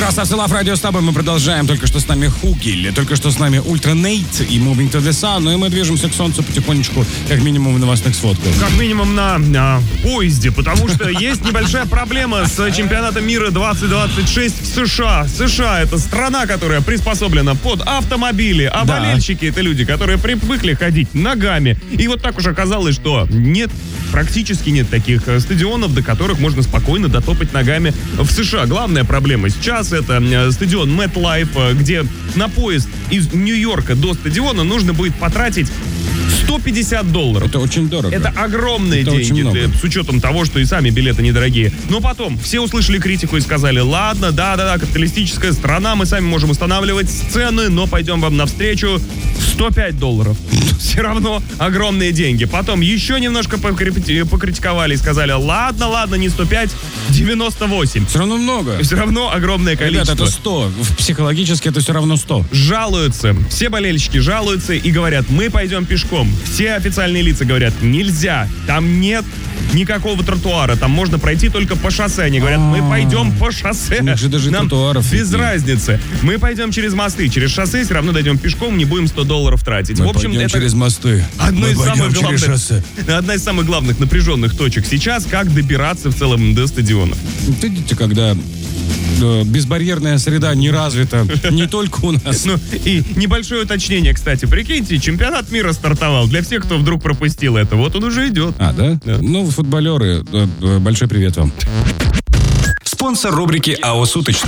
Красавцы Лав Радио с тобой. Мы продолжаем. Только что с нами Хугель, только что с нами Ультра Нейт и Moving to the Sun. Ну и мы движемся к солнцу потихонечку, как минимум в новостных сводках. Как минимум на поезде, потому что есть небольшая проблема с чемпионатом мира 2026 в США. США — это страна, которая приспособлена под автомобили, а Да. болельщики — это люди, которые привыкли ходить ногами. И вот так уж оказалось, что практически нет таких стадионов, до которых можно спокойно дотопать ногами в США. Главная проблема сейчас — это стадион MetLife, где на поезд из Нью-Йорка до стадиона нужно будет потратить $150. Это очень дорого. Это огромные Это очень деньги, много. с учетом того, что и сами билеты недорогие. Но потом все услышали критику и сказали: ладно, да, капиталистическая страна, мы сами можем устанавливать цены, но пойдем вам навстречу. $105. Все равно огромные деньги. Потом еще немножко покритиковали и сказали: ладно, не 105, 98. Все равно много. Все равно огромное количество. Ребята, это 100. Психологически это все равно 100. Жалуются. Все болельщики жалуются и говорят: мы пойдем пешком. Все официальные лица говорят: нельзя. Там нет никакого тротуара. Там можно пройти только по шоссе. Они говорят: мы пойдем по шоссе. У них же даже нам тротуаров без нет. разницы. Мы пойдем через мосты. Через шоссе все равно дойдем пешком, не будем $100 тратить. Мы В общем, пойдем это через мосты. одно Мы из пойдем самых через главных, шоссе. одна из самых главных напряженных точек сейчас, как добираться в целом до стадиона. Видите, когда безбарьерная среда не развита не только у нас. Ну, и небольшое уточнение, кстати. Прикиньте, чемпионат мира стартовал. Для всех, кто вдруг пропустил это, вот он уже идет. А, да? Ну, футболеры, большой привет вам. Спонсор рубрики АО «Суточно».